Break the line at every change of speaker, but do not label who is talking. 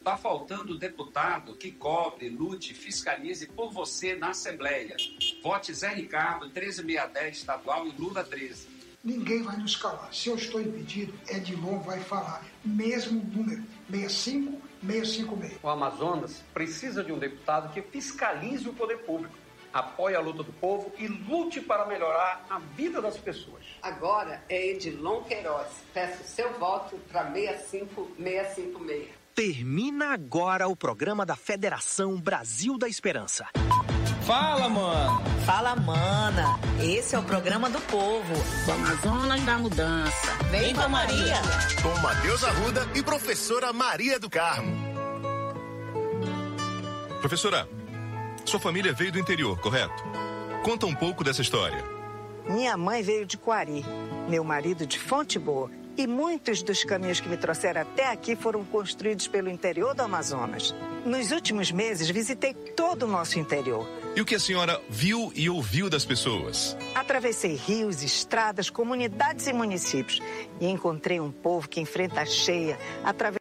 Está faltando deputado que cobre, lute, fiscalize por você na Assembleia. Vote Zé Ricardo, 13610 estadual e Lula 13.
Ninguém vai nos calar. Se eu estou impedido, Edilon vai falar. Mesmo número 65656.
O Amazonas precisa de um deputado que fiscalize o poder público, apoie a luta do povo e lute para melhorar a vida das pessoas.
Agora é Edilon Queiroz. Peço seu voto para 65656.
Termina agora o programa da Federação Brasil da Esperança.
Fala, mano!
Fala, mana! Esse é o programa do povo.
Do Amazonas da Mudança.
Vem com a Maria!
Com Matheus Arruda e professora Maria do Carmo.
Professora, sua família veio do interior, correto? Conta um pouco dessa história.
Minha mãe veio de Quari, meu marido de Fonte Boa. E muitos dos caminhos que me trouxeram até aqui foram construídos pelo interior do Amazonas. Nos últimos meses, visitei todo o nosso interior.
E o que a senhora viu e ouviu das pessoas?
Atravessei rios, estradas, comunidades e municípios. E encontrei um povo que enfrenta a cheia, através